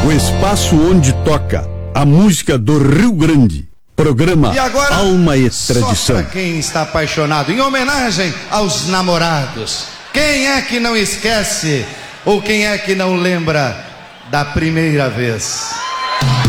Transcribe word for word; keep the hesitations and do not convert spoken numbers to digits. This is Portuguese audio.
O espaço onde toca a música do Rio Grande. Programa e agora, Alma e Tradição. Só pra quem está apaixonado, em homenagem aos namorados. Quem é que não esquece ou quem é que não lembra da primeira vez?